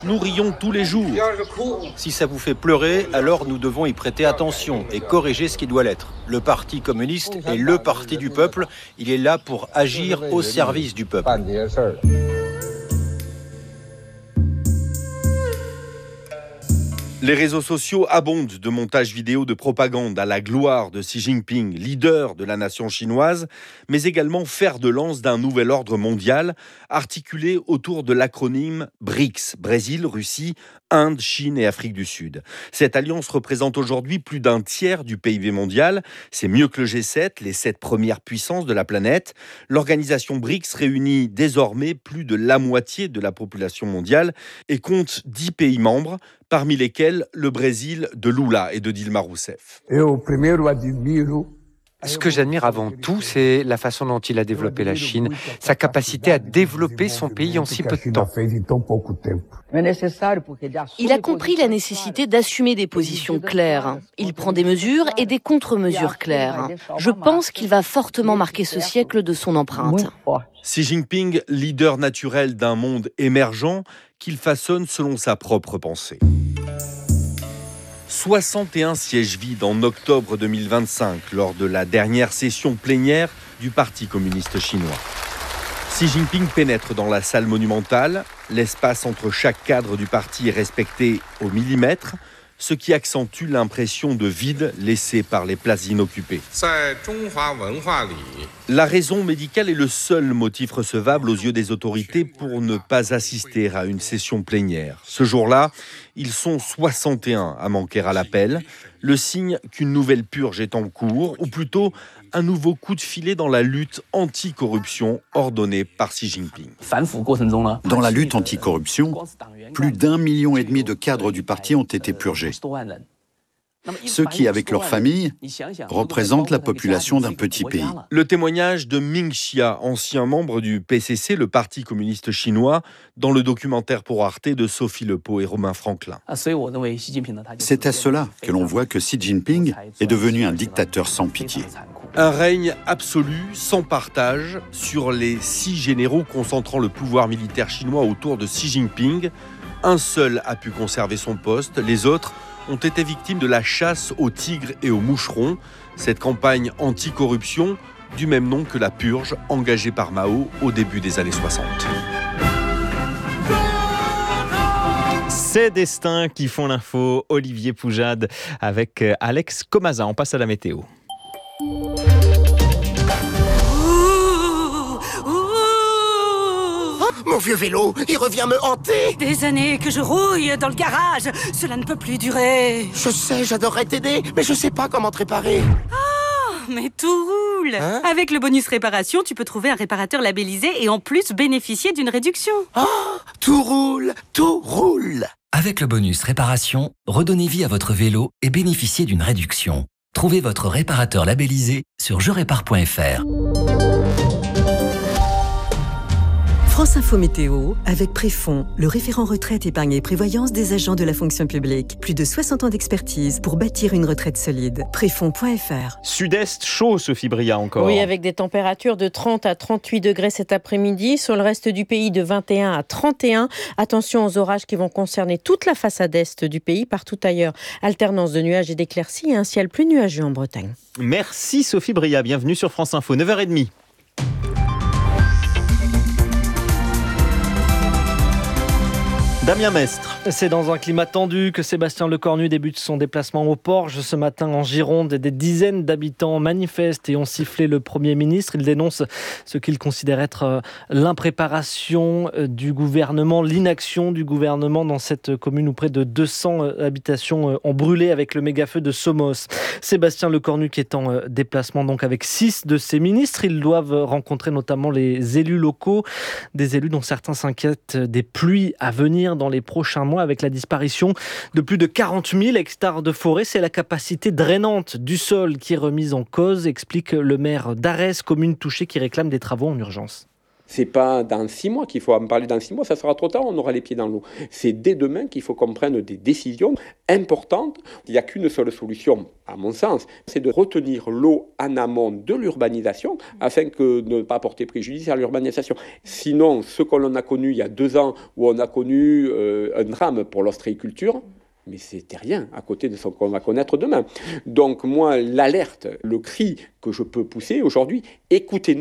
Nous rions tous les jours. Si ça vous fait pleurer, alors nous devons y prêter attention et corriger ce qui doit l'être. Le Parti communiste est le parti du peuple. Il est là pour agir au service du peuple. Les réseaux sociaux abondent de montages vidéo de propagande à la gloire de Xi Jinping, leader de la nation chinoise, mais également fer de lance d'un nouvel ordre mondial articulé autour de l'acronyme BRICS, Brésil, Russie, Inde, Chine et Afrique du Sud. Cette alliance représente aujourd'hui plus d'un tiers du PIB mondial. C'est mieux que le G7, les 7 premières puissances de la planète. L'organisation BRICS réunit désormais plus de la moitié de la population mondiale et compte 10 pays membres, parmi lesquels le Brésil de Lula et de Dilma Rousseff. Ce que j'admire avant tout, c'est la façon dont il a développé la Chine, sa capacité à développer son pays en si peu de temps. Il a compris la nécessité d'assumer des positions claires. Il prend des mesures et des contre-mesures claires. Je pense qu'il va fortement marquer ce siècle de son empreinte. Xi Jinping, leader naturel d'un monde émergent qu'il façonne selon sa propre pensée. 61 sièges vides en octobre 2025 lors de la dernière session plénière du Parti communiste chinois. Xi Jinping pénètre dans la salle monumentale. L'espace entre chaque cadre du parti est respecté au millimètre, ce qui accentue l'impression de vide laissée par les places inoccupées. La raison médicale est le seul motif recevable aux yeux des autorités pour ne pas assister à une session plénière. Ce jour-là, ils sont 61 à manquer à l'appel, le signe qu'une nouvelle purge est en cours, ou plutôt un nouveau coup de filet dans la lutte anti-corruption ordonnée par Xi Jinping. Dans la lutte anti-corruption, plus d'1,5 million de cadres du parti ont été purgés. Ceux qui, avec leurs familles, représentent la population d'un petit pays. Le témoignage de Ming Xia, ancien membre du PCC, le Parti communiste chinois, dans le documentaire pour Arte de Sophie Lepeau et Romain Franklin. C'est à cela que l'on voit que Xi Jinping est devenu un dictateur sans pitié. Un règne absolu, sans partage, sur les 6 généraux concentrant le pouvoir militaire chinois autour de Xi Jinping. Un seul a pu conserver son poste, les autres ont été victimes de la chasse aux tigres et aux moucherons. Cette campagne anti-corruption, du même nom que la purge engagée par Mao au début des années 60. Ces destins qui font l'info, Olivier Poujade avec Alex Comaza. On passe à la météo. Mon vieux vélo, il revient me hanter. Des années que je rouille dans le garage. Cela ne peut plus durer. Je sais, j'adorerais t'aider, mais je sais pas comment te réparer. Oh, mais tout roule. Avec le bonus réparation, tu peux trouver un réparateur labellisé et en plus bénéficier d'une réduction. Oh, tout roule, tout roule. Avec le bonus réparation, redonnez vie à votre vélo et bénéficiez d'une réduction. Trouvez votre réparateur labellisé sur jerépare.fr. France Info Météo avec Préfond, le référent retraite, épargne et prévoyance des agents de la fonction publique. Plus de 60 ans d'expertise pour bâtir une retraite solide. Préfond.fr. Sud-Est chaud, Sophie Bria, encore. Oui, avec des températures de 30 à 38 degrés cet après-midi. Sur le reste du pays, de 21 à 31. Attention aux orages qui vont concerner toute la façade est du pays. Partout ailleurs, alternance de nuages et d'éclaircies et un ciel plus nuageux en Bretagne. Merci Sophie Bria, bienvenue sur France Info, 9h30. Damien Mestre. C'est dans un climat tendu que Sébastien Lecornu débute son déplacement au Porge ce matin en Gironde. Des dizaines d'habitants manifestent et ont sifflé le Premier ministre. Il dénonce ce qu'il considère être l'impréparation du gouvernement, l'inaction du gouvernement dans cette commune où près de 200 habitations ont brûlé avec le méga-feu de Somos. Sébastien Lecornu qui est en déplacement donc avec 6 de ses ministres. Ils doivent rencontrer notamment les élus locaux, des élus dont certains s'inquiètent des pluies à venir dans les prochains mois avec la disparition de plus de 40 000 hectares de forêt. C'est la capacité drainante du sol qui est remise en cause, explique le maire d'Arès, commune touchée qui réclame des travaux en urgence. C'est pas dans 6 mois qu'il faut en parler. Dans 6 mois, ça sera trop tard, on aura les pieds dans l'eau. C'est dès demain qu'il faut qu'on prenne des décisions importantes. Il n'y a qu'une seule solution, à mon sens, c'est de retenir l'eau en amont de l'urbanisation afin de ne pas porter préjudice à l'urbanisation. Sinon, ce qu'on a connu il y a 2 ans, où on a connu un drame pour l'ostréiculture, mais c'était rien à côté de ce qu'on va connaître demain. Donc moi, l'alerte, le cri que je peux pousser aujourd'hui, écoutez-nous.